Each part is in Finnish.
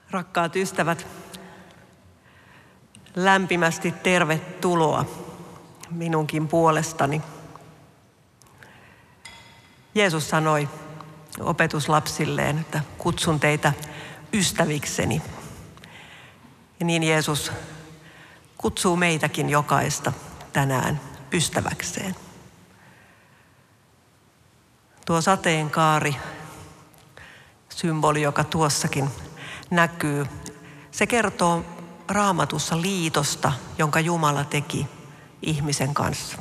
Rakkaat ystävät, lämpimästi tervetuloa minunkin puolestani. Jeesus sanoi opetuslapsilleen, että kutsun teitä ystävikseni. Ja niin Jeesus kutsuu meitäkin jokaista tänään ystäväkseen. Tuo sateenkaari, symboli, joka tuossakin näkyy, se kertoo Raamatussa liitosta, jonka Jumala teki ihmisen kanssa.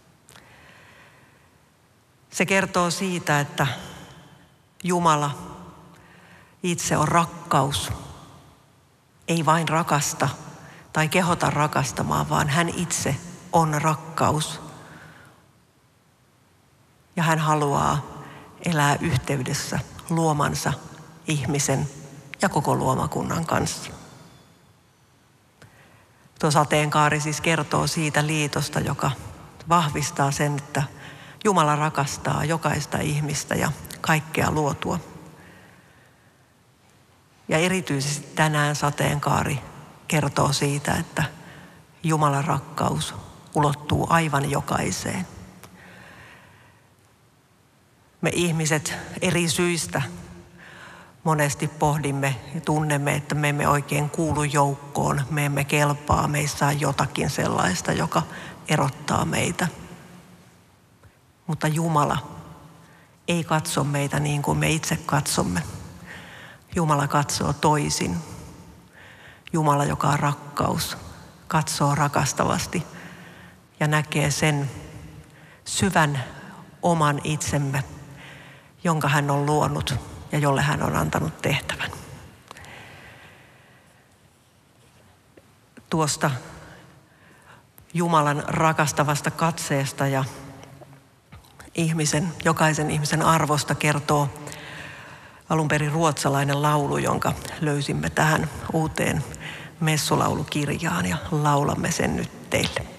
Se kertoo siitä, että Jumala itse on rakkaus, ei vain rakasta tai kehota rakastamaan, vaan hän itse on rakkaus. Ja hän haluaa elää yhteydessä luomansa ihmisen ja koko luomakunnan kanssa. Tuo sateenkaari siis kertoo siitä liitosta, joka vahvistaa sen, että Jumala rakastaa jokaista ihmistä ja kaikkea luotua. Ja erityisesti tänään sateenkaari kertoo siitä, että Jumalan rakkaus ulottuu aivan jokaiseen. Me ihmiset eri syistä monesti pohdimme ja tunnemme, että me emme oikein kuulu joukkoon, me emme kelpaa, meissä on jotakin sellaista, joka erottaa meitä. Mutta Jumala ei katso meitä niin kuin me itse katsomme. Jumala katsoo toisin. Jumala, joka on rakkaus, katsoo rakastavasti ja näkee sen syvän oman itsemme, jonka hän on luonut ja jolle hän on antanut tehtävän. Tuosta Jumalan rakastavasta katseesta ja jokaisen ihmisen arvosta kertoo alun perin ruotsalainen laulu, jonka löysimme tähän uuteen messulaulukirjaan ja laulamme sen nyt teille.